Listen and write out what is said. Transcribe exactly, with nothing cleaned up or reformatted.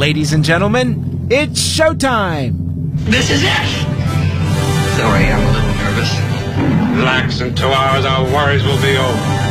Ladies and gentlemen, it's showtime! This is it! Sorry, I'm a little nervous. Relax, in two hours our worries will be over.